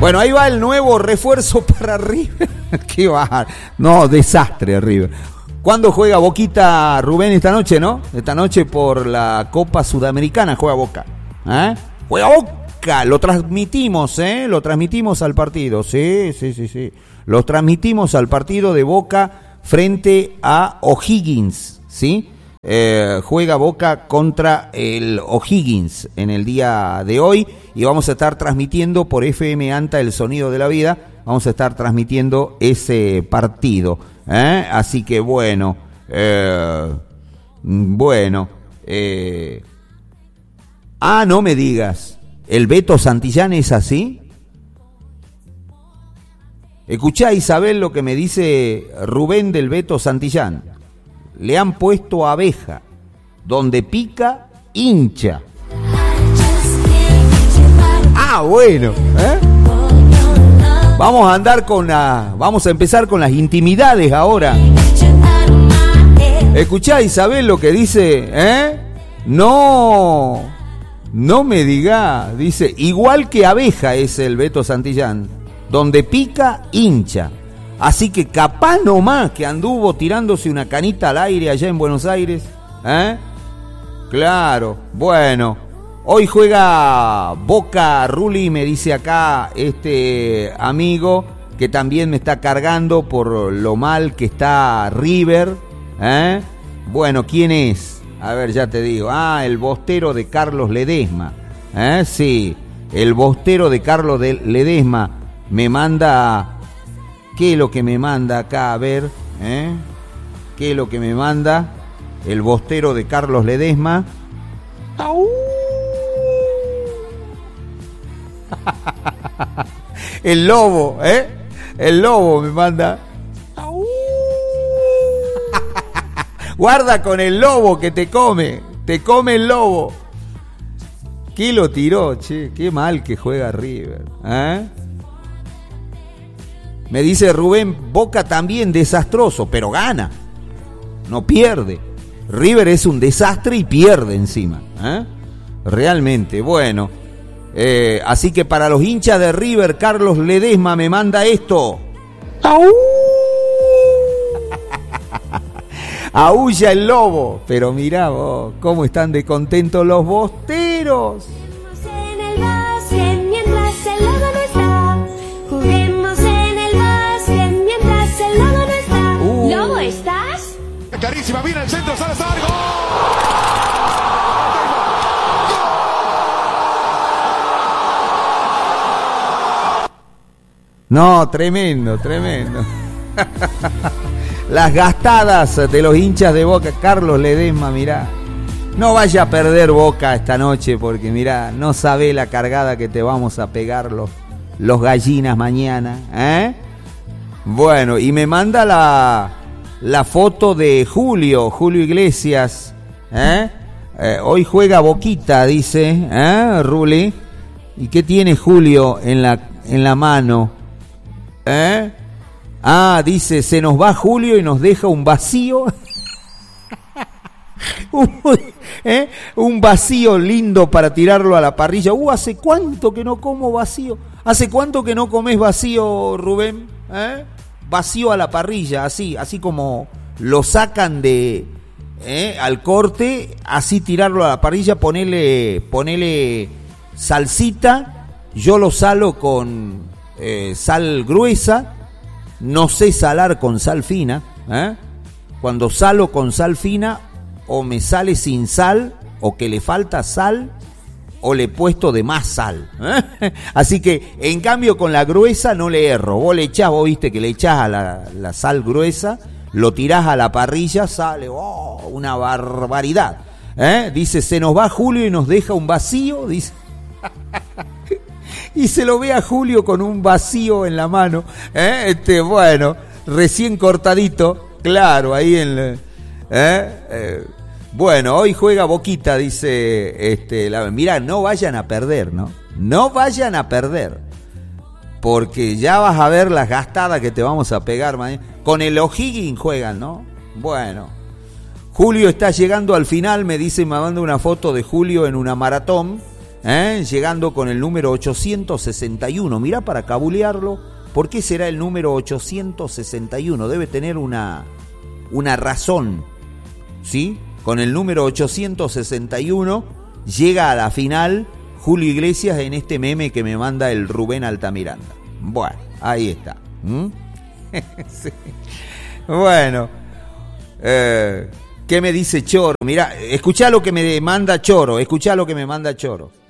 Bueno, ahí va el nuevo refuerzo para River. Qué va. No, desastre River. ¿Cuándo juega Boquita, Rubén, esta noche, no? Esta noche por la Copa Sudamericana juega Boca. Juega Boca. Lo transmitimos, Lo transmitimos al partido. Sí. Lo transmitimos al partido de Boca frente a O'Higgins, ¿sí? Juega Boca contra el O'Higgins en el día de hoy y vamos a estar transmitiendo por FM Anta el Sonido de la Vida, vamos a estar transmitiendo ese partido, así que bueno, no me digas, ¿el Beto Santillán es así? Escuchá, Isabel, lo que me dice Rubén del Beto Santillán. Le han puesto abeja, donde pica, hincha. Bueno, vamos a empezar con las intimidades ahora. Escuchá, Isabel, lo que dice, No me diga, dice, igual que abeja es el Beto Santillán, donde pica, hincha. Así que capaz nomás que anduvo tirándose una canita al aire allá en Buenos Aires, Claro, bueno, hoy juega Boca, Ruli, me dice acá este amigo que también me está cargando por lo mal que está River, Bueno, ¿quién es? A ver, ya te digo, el bostero de Carlos Ledesma, Sí, el bostero de Carlos Ledesma me manda... ¿Qué es lo que me manda acá? A ver, ¿qué es lo que me manda? El bostero de Carlos Ledesma. El lobo, El lobo me manda. Guarda con el lobo que te come el lobo. ¿Qué lo tiró, che? Qué mal que juega River, Me dice Rubén, Boca también desastroso, pero gana, no pierde. River es un desastre y pierde encima, realmente. Bueno, así que para los hinchas de River, Carlos Ledesma me manda esto. Aúlla el lobo. Pero mirá vos, cómo están de contentos los bosteros. ¿Lobo estás? Carísima, viene el centro, Salazar, ¡gol! No, tremendo. Las gastadas de los hinchas de Boca. Carlos Ledesma, mirá. No vaya a perder Boca esta noche porque mirá, no sabe la cargada que te vamos a pegar los gallinas mañana, Bueno, y me manda la foto de Julio Iglesias, hoy juega Boquita, dice, Ruli. ¿Y qué tiene Julio en la mano? Dice, se nos va Julio y nos deja un vacío. Un vacío lindo para tirarlo a la parrilla. ¿Hace cuánto que no como vacío? ¿Hace cuánto que no comes vacío, Rubén? Vacío a la parrilla, así como lo sacan de al corte, así tirarlo a la parrilla, ponele salsita. Yo lo salo con sal gruesa, no sé salar con sal fina, Cuando salo con sal fina, o me sale sin sal, o que le falta sal, o le he puesto de más sal, Así que, en cambio, con la gruesa no le erro. Vos le echás, vos viste que le echás a la sal gruesa, lo tirás a la parrilla, sale, una barbaridad, Dice, se nos va Julio y nos deja un vacío, dice. Y se lo ve a Julio con un vacío en la mano, bueno, recién cortadito, claro, ahí en bueno, hoy juega Boquita, dice mirá, no vayan a perder, no vayan a perder, porque ya vas a ver las gastadas que te vamos a pegar mañana. Con el O'Higgins juegan, ¿no? Bueno, Julio está llegando al final, me dice, me manda una foto de Julio en una maratón, llegando con el número 861. Mirá, para cabulearlo, ¿por qué será el número 861? Debe tener una razón, ¿sí? Con el número 861 llega a la final Julio Iglesias en este meme que me manda el Rubén Altamiranda. Bueno, ahí está. Sí. Bueno, ¿qué me dice Choro? Mirá, escuchá lo que me manda Choro,